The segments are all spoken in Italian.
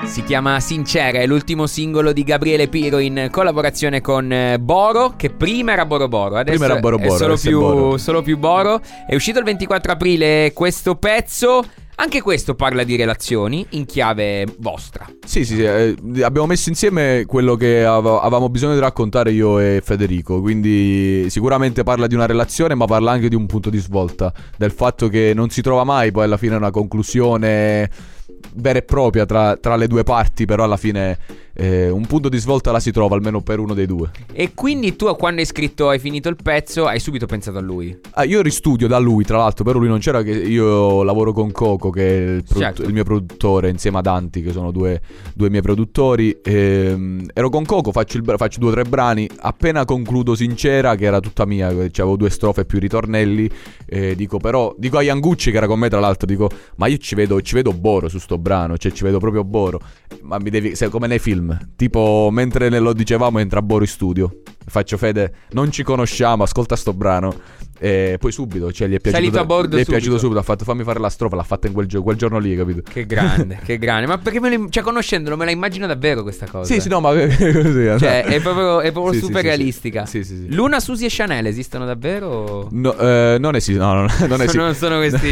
Si chiama Sincera, è l'ultimo singolo di Gabriele Piro in collaborazione con Boro, che prima era Boro Boro, adesso prima era Boro Boro, è solo più Boro. È uscito il 24 aprile questo pezzo. Anche questo parla di relazioni in chiave vostra. Sì, abbiamo messo insieme quello che avevamo bisogno di raccontare io e Federico. Quindi sicuramente parla di una relazione, ma parla anche di un punto di svolta, del fatto che non si trova mai poi alla fine una conclusione vera e propria tra le due parti, però alla fine un punto di svolta la si trova almeno per uno dei due. E quindi tu, quando hai finito il pezzo, hai subito pensato a lui? Io ristudio da lui, tra l'altro, però lui non c'era, che io lavoro con Coco, che è Certo. il mio produttore, insieme ad Anti, che sono due miei produttori. Ero con Coco, faccio 2 o 3 brani, appena concludo Sincera, che era tutta mia, avevo 2 strofe più ritornelli, dico a Iangucci, che era con me tra l'altro, dico: ma io ci vedo Boro su sto brano, cioè ci vedo proprio Boro, ma mi devi, come nei film, tipo mentre lo dicevamo entra Boro in studio, faccio: Fede, non ci conosciamo, ascolta sto brano. E poi subito, cioè, gli è piaciuto, salito a bordo, gli è piaciuto subito, ha fatto: fammi fare la strofa, l'ha fatta in quel giorno lì, capito? Che grande, che grande. Ma perché conoscendolo me la immagino davvero questa cosa. Sì, no, ma così, cioè è proprio sì, super sì, realistica. Sì. Luna, Susi e Chanel esistono davvero? No, non esiste, non esiste. Non sono questi.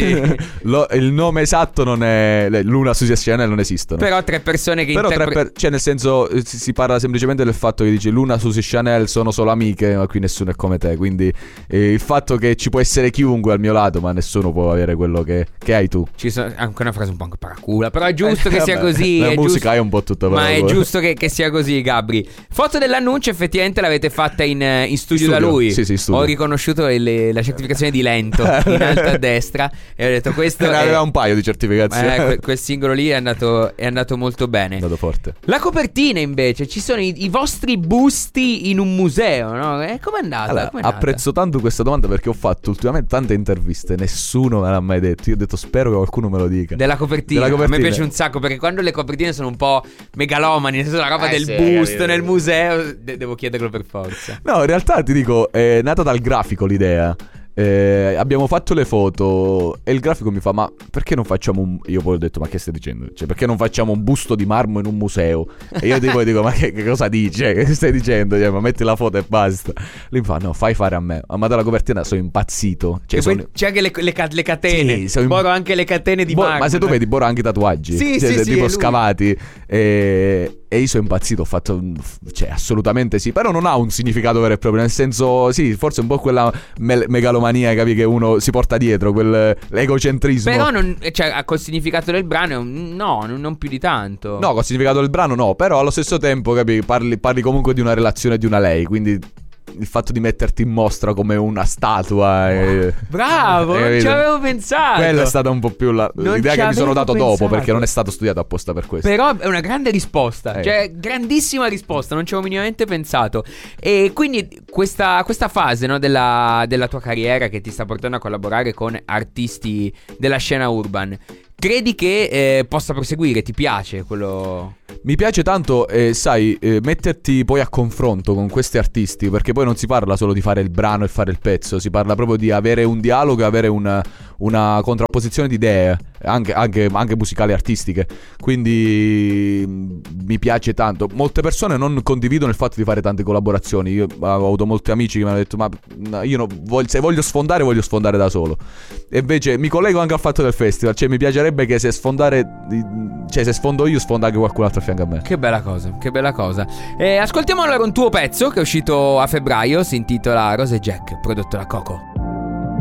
Il nome esatto non è Luna, Susi e Chanel, non esistono. Però 3 persone che cioè, nel senso, si parla semplicemente del fatto che dice: Luna, Susi e Chanel sono solo amiche, ma qui nessuno è come te. Quindi il fatto che ci può essere chiunque al mio lato, ma nessuno può avere quello che hai tu. Ci sono anche una frase un po' anche paracula, però è giusto che sia così. La è musica è un po' tutta ma paracula. è giusto che sia così, Gabri. Foto dell'annuncio effettivamente l'avete fatta in studio da lui. Sì, studio. Ho riconosciuto la certificazione di Lento in alto a destra e ho detto: questo aveva un paio di certificazioni. quel singolo lì è andato molto bene. È andato forte. La copertina invece, ci sono i vostri busti in un museo, no? Com'è andata? Allora, apprezzo tanto questa domanda, perché ho fatto ultimamente tante interviste, nessuno me l'ha mai detto. Io ho detto: spero che qualcuno me lo dica. Della copertina. A me piace un sacco, perché quando le copertine sono un po' megalomani, nel senso la roba del busto nel museo, devo chiederlo per forza. No, in realtà ti dico, è nata dal grafico l'idea. Abbiamo fatto le foto e il grafico mi fa: ma perché non facciamo io poi ho detto: ma che stai dicendo? Cioè, perché non facciamo un busto di marmo in un museo? E io dico: ma che cosa dici? Che stai dicendo? Cioè, ma metti la foto e basta. Lui mi fa: no, fai fare a me. Ma dalla copertina sono impazzito. Cioè, poi c'è anche le catene. Sì, Boro ha anche le catene di marmo. Ma se tu vedi, Boro ha anche i tatuaggi. Sì, tipo scavati. E io sono impazzito, ho fatto, cioè, assolutamente sì. Però non ha un significato vero e proprio, nel senso, sì, forse un po' quella megalomania, capi, che uno si porta dietro, quell'egocentrismo. Però col significato del brano, no, non più di tanto. No, col significato del brano no, però allo stesso tempo, capi, parli comunque di una relazione di una lei, quindi il fatto di metterti in mostra come una statua. Bravo, non ci avevo pensato. Quella è stata un po' più l'idea che mi sono dato dopo, perché non è stato studiato apposta per questo. Però è una grande risposta, cioè grandissima risposta, non ci avevo minimamente pensato. E quindi questa fase, no, della tua carriera, che ti sta portando a collaborare con artisti della scena urban, credi che possa proseguire? Ti piace quello? Mi piace tanto, sai, metterti poi a confronto con questi artisti, perché poi non si parla solo di fare il brano e fare il pezzo, si parla proprio di avere un dialogo, avere una contrapposizione di idee, anche musicali e artistiche. Quindi mi piace tanto. Molte persone non condividono il fatto di fare tante collaborazioni. Io ho avuto molti amici che mi hanno detto: ma io se voglio sfondare da solo. E invece mi collego anche al fatto del festival, cioè mi piacerebbe che se sfondo io, sfonda anche qualcun altro a fianco a me. Che bella cosa, che bella cosa. Ascoltiamo allora un tuo pezzo che è uscito a febbraio, si intitola Rose e Jack, prodotto da Coco.